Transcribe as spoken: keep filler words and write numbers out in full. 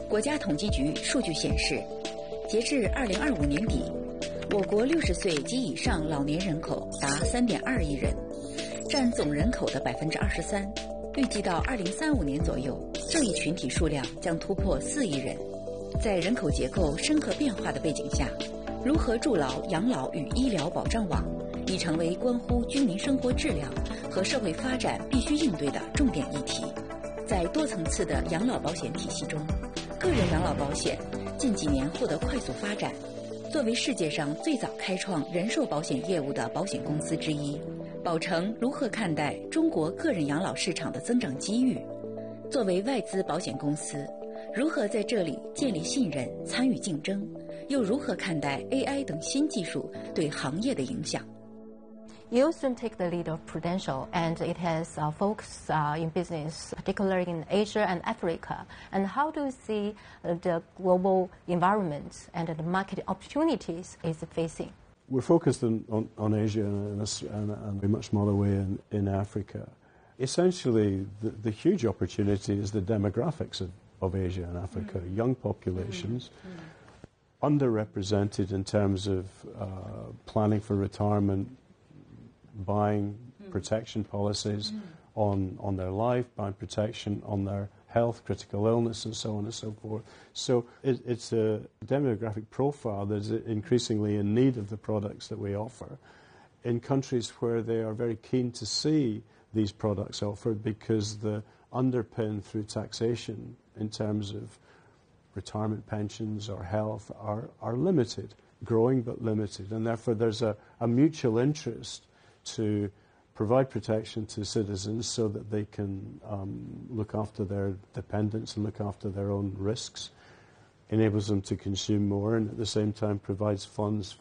国家统计局数据显示，截至二零二五年底，我国六十岁及以上老年人口达三点二亿人，占总人口的百分之二十三。预计到二零三五年左右，这一群体数量将突破四亿人。在人口结构深刻变化的背景下，如何筑牢养老与医疗保障网，已成为关乎居民生活质量和社会发展必须应对的重点议题。在多层次的养老保险体系中，个人养老保险近几年获得快速发展。作为世界上最早开创人寿保险业务的保险公司之一，宝诚如何看待中国个人养老市场的增长机遇？作为外资保险公司，如何在这里建立信任、参与竞争？又如何看待 A I 等新技术对行业的影响 ？You soon take the lead of Prudential, and it has uh, focus uh, in business, particularly in Asia and Africa. And how do you see uh, the global environment and the market opportunities is facing? We're focused on, on, on Asia and, and, and a much smaller way in, in Africa. Essentially, the, the huge opportunity is the demographics of, of Asia and Africa. Mm-hmm. Young populations, mm-hmm. underrepresented in terms of uh, planning for retirement, buying mm. protection policies mm. on, on their life, buying protection on their health, critical illness, and so on and so forth. So it, it's a demographic profile that is increasingly in need of the products that we offer in countries where they are very keen to see these products offered because the underpin through taxation in terms of retirement pensions or health are, are limited, growing but limited, and therefore there's a, a mutual interest to provide protection to citizens so that they can um, look after their dependents and look after their own risks, enables them to consume more, and at the same time provides funds